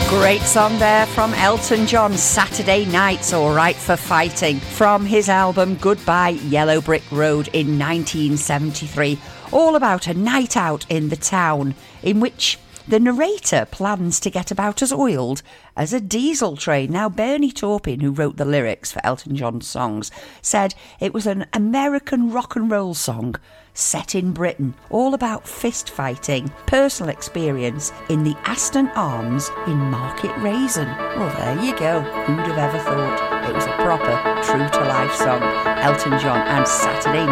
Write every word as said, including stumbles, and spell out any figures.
Great song there from Elton John, Saturday Night's Alright for Fighting, from his album Goodbye Yellow Brick Road in nineteen seventy-three, all about a night out in the town in which the narrator plans to get about as oiled as a diesel train. Now, Bernie Taupin, who wrote the lyrics for Elton John's songs, said it was an American rock and roll song set in Britain, all about fist fighting, personal experience in the Aston Arms in Market Raisin. Well, there you go. Who'd have ever thought it was a proper true-to-life song? Elton John and Saturday